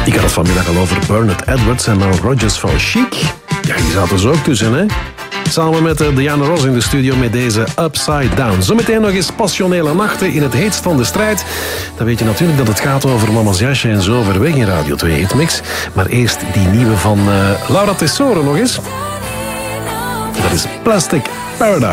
Ik had het vanmiddag al over Bernard Edwards en Mel Rodgers van Chic. Ja, die zaten er ook tussen, hè? Samen met Diana Ross in de studio met deze Upside Down. Zometeen nog eens passionele nachten in het heetst van de strijd. Dan weet je natuurlijk dat het gaat over Mama's jasje en zo ver weg in Radio 2 Hitmix. Maar eerst die nieuwe van Laura Tesoro nog eens. Dat is Plastic Paradise.